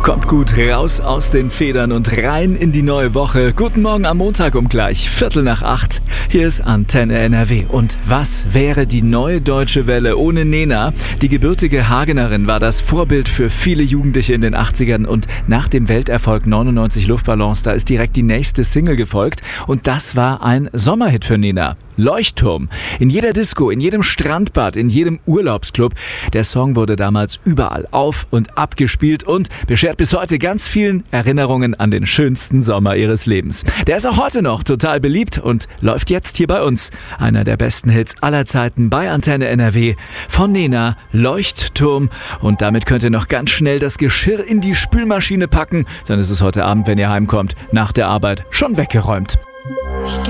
Kommt gut raus aus den Federn und rein in die neue Woche. Guten Morgen am Montag um gleich 7:45. Hier ist Antenne NRW. Und was wäre die neue deutsche Welle ohne Nena? Die gebürtige Hagenerin war das Vorbild für viele Jugendliche in den 80ern. Und nach dem Welterfolg 99 Luftballons, da ist direkt die nächste Single gefolgt. Und das war ein Sommerhit für Nena. Leuchtturm. In jeder Disco, in jedem Strandbad, in jedem Urlaubsclub. Der Song wurde damals überall auf und abgespielt und beschert bis heute ganz vielen Erinnerungen an den schönsten Sommer ihres Lebens. Der ist auch heute noch total beliebt und läuft jetzt hier bei uns. Einer der besten Hits aller Zeiten bei Antenne NRW von Nena, Leuchtturm. Und damit könnt ihr noch ganz schnell das Geschirr in die Spülmaschine packen. Dann ist es heute Abend, wenn ihr heimkommt, nach der Arbeit schon weggeräumt.